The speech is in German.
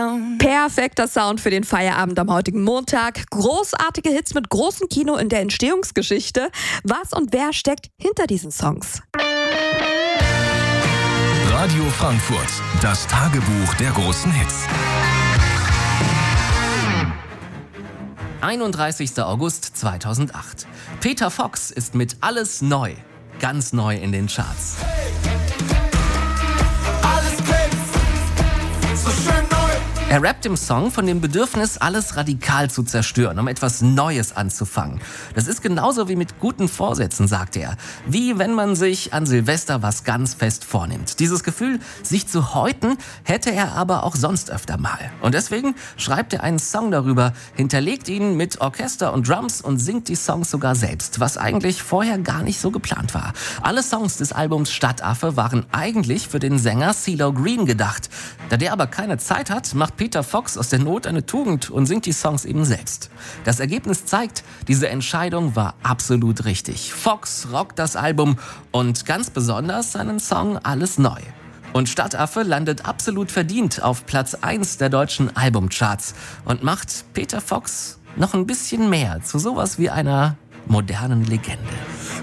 Perfekter Sound für den Feierabend am heutigen Montag. Großartige Hits mit großem Kino in der Entstehungsgeschichte. Was und wer steckt hinter diesen Songs? Radio Frankfurt, das Tagebuch der großen Hits. 31. August 2008. Peter Fox ist mit Alles neu, ganz neu in den Charts. Alles glänzt, so schön neu. Er rappt im Song von dem Bedürfnis, alles radikal zu zerstören, um etwas Neues anzufangen. Das ist genauso wie mit guten Vorsätzen, sagt er. Wie wenn man sich an Silvester was ganz fest vornimmt. Dieses Gefühl, sich zu häuten, hätte er aber auch sonst öfter mal. Und deswegen schreibt er einen Song darüber, hinterlegt ihn mit Orchester und Drums und singt die Songs sogar selbst, was eigentlich vorher gar nicht so geplant war. Alle Songs des Albums Stadtaffe waren eigentlich für den Sänger CeeLo Green gedacht. Da der aber keine Zeit hat, macht Peter Fox aus der Not eine Tugend und singt die Songs eben selbst. Das Ergebnis zeigt, diese Entscheidung war absolut richtig. Fox rockt das Album und ganz besonders seinen Song Alles neu. Und Stadtaffe landet absolut verdient auf Platz 1 der deutschen Albumcharts und macht Peter Fox noch ein bisschen mehr zu sowas wie einer modernen Legende.